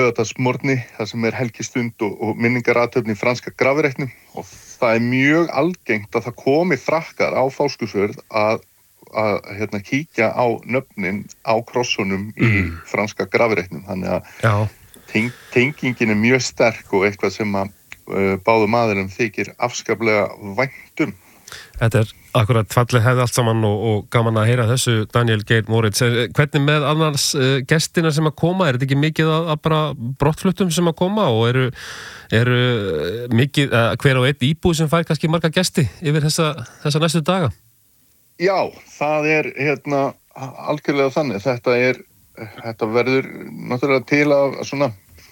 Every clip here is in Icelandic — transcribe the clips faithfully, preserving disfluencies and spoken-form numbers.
laugardagsmorgni, þar sem er helgistund og, og minningarathöfn í franska grafreitnum og það er mjög algengt að það komi frakkar á Fáskrúðsfjörð að, að hérna, kíkja á nöfnin á krossunum mm. í franska grafreitnum. Þannig að teng, tengingin er mjög sterk og eitthvað sem að uh, báðum aðilum þykir afskaplega væntum. Þetta er akkurat fallið hefði allt saman og, og gaman að heyra þessu, Daniel Geir Moritz. Hvernig með annars uh, gestina sem að koma? Er þetta ekki mikið að, að bara brottfluttum sem að koma og eru, eru mikið, uh, hver og einn íbúi sem fær kannski marga gesti yfir þessa, þessa næstu daga? Já, það er hérna algjörlega þannig. Þetta er, þetta verður náttúrulega til að svona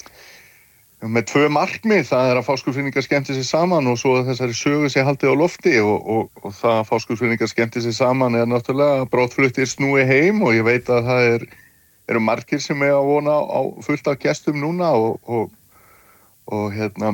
með tvö markmið, það er að Fáskrúðsfirðingar skemmti sig saman og svo þessari sögu sé haldið á lofti og, og, og það að Fáskrúðsfirðingar skemmti sig saman er náttúrulega að brottfluttir snúi heim og ég veit að það er, eru margir sem er að vona á fullt af gestum núna og, og, og hérna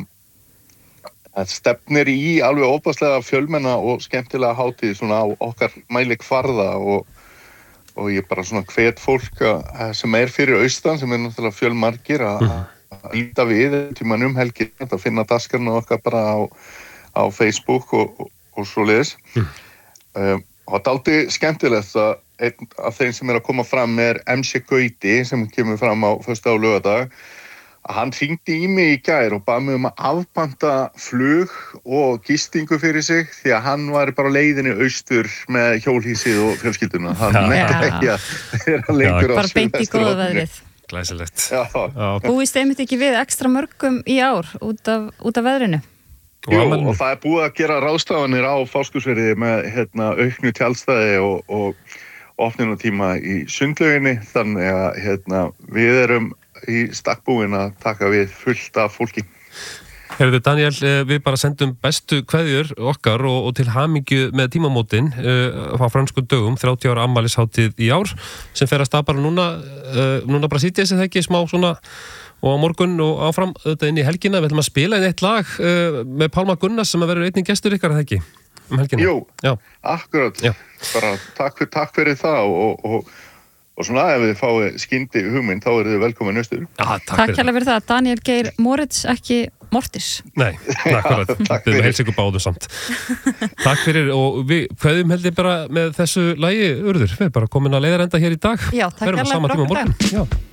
það stefnir í alveg óbærslega fjölmenna og skemmtilega hátíð svona á okkar mælikvarða og, og ég bara svona hvet fólk að, sem er fyrir austan sem er náttúrulega fjölmargir að mm. að líta við tíman um helgi að finna daskarna okkar bara á, á Facebook og, og, og svoleiðis. Mm. Um, og það er aldrei skemmtilegt að einn af þeim sem er að koma fram er M C Gauti sem kemur fram á föstudag og laugardag að hann hringdi í mig í gær og bað mig um að afpanta flug og gistingu fyrir sig því að hann var bara á leiðinni austur með hjólhýsið og fjölskylduna. Hann nefndi ekki að vera lengur á bara beint í góða veðrið. Glæsilegt. Já. Já. Búist einmitt ekki við ekstra mörgum í ár út af, út af veðrinu? Jú, og það er búið að gera ráðstafanir á Fáskrúðsfirði með hérna, auknu tjaldstæði og, og opnunartíma í sundlauginni, þannig að hérna, við erum í stakkbúin að taka við fullt af fólki. Herðu Daniel, við bara sendum bestu kveðjur okkar og, og til hamingju með tímamótin uh, á fransku dögum, þrjátíu ára afmælishátíð í ár sem fer að stað bara núna, uh, núna bara sitja þessi þekki smá svona og á morgun og áfram auðvitað inn í helgina. Við ætlum að spila inn eitt lag uh, með Pálma Gunnars sem að verður einnig gestur ykkar þekki um helgina. Jú, Já. akkurat. Já. Bara takk fyrir, takk fyrir það og, og Og svona ef þið fáið skyndi hugmynd, þá eru þið velkomin austur. Já, takk, takk hérlega fyrir það. Daniel Geir Moritz, ekki Mortis. Nei, akkurat. Við erum heils ykkur báðu samt. Takk fyrir og við kveðum heldur bara með þessu lagi, Urður. Við erum bara komin að leiðarenda hér í dag. Já, takk hérlega fyrir okkur dag.